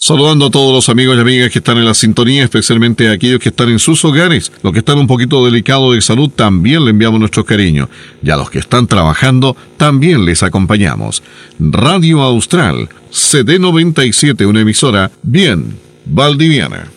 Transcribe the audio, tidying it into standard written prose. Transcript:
Saludando a todos los amigos y amigas que están en la sintonía, especialmente a aquellos que están en sus hogares. Los que están un poquito delicados de salud, también le enviamos nuestro cariño. Y a los que están trabajando, también les acompañamos. Radio Austral, CD 97, una emisora bien valdiviana.